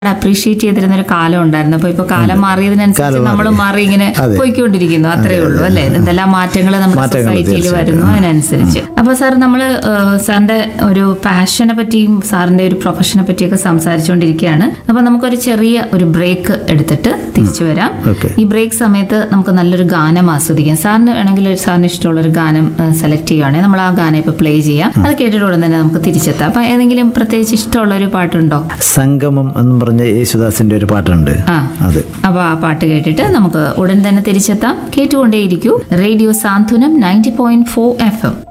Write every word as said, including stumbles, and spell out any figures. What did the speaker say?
Appreciate ചെയ്തിരുന്ന ഒരു കാലം ഉണ്ടായിരുന്നു. അപ്പൊ ഇപ്പൊ കാലം മാറിയതിനനുസരിച്ച് നമ്മൾ മാറി ഇങ്ങനെ പോയിക്കൊണ്ടിരിക്കുന്നു, അത്രേ ഉള്ളൂ അല്ലെ. എന്തെല്ലാം മാറ്റങ്ങൾ നമ്മുടെ സൊസൈറ്റിയിൽ വരുന്നു അതിനനുസരിച്ച്. അപ്പൊ സാർ നമ്മള് സാറിന്റെ ഒരു പാഷനെ പറ്റിയും സാറിന്റെ ഒരു പ്രൊഫഷനെ പറ്റിയൊക്കെ സംസാരിച്ചുകൊണ്ടിരിക്കുകയാണ്. അപ്പൊ നമുക്കൊരു ചെറിയ ഒരു ബ്രേക്ക് എടുത്തിട്ട് തിരിച്ചു വരാം. ഈ ബ്രേക്ക് സമയത്ത് നമുക്ക് നല്ലൊരു ഗാനം ആസ്വദിക്കാം. സാറിന് വേണമെങ്കിൽ സാറിന് ഇഷ്ടമുള്ള ഒരു ഗാനം സെലക്ട് ചെയ്യുകയാണെങ്കിൽ നമ്മൾ ആ ഗാനം ഇപ്പൊ പ്ലേ ചെയ്യാം. അത് കേട്ടിട്ട് ഉടൻ തന്നെ നമുക്ക് തിരിച്ചെത്താം. അപ്പൊ ഏതെങ്കിലും പ്രത്യേകിച്ച് ഇഷ്ടമുള്ള ഒരു പാട്ടുണ്ടോ? സംഗമം എന്ന് പറഞ്ഞ യേശുദാസിന്റെ ഒരു പാട്ടുണ്ട്. അത് അപ്പൊ ആ പാട്ട് കേട്ടിട്ട് നമുക്ക് ഉടൻ തന്നെ തിരിച്ചെത്താം. കേട്ടുകൊണ്ടേയിരിക്കൂ റേഡിയോ സാന്ത്വനം ninety point four F M.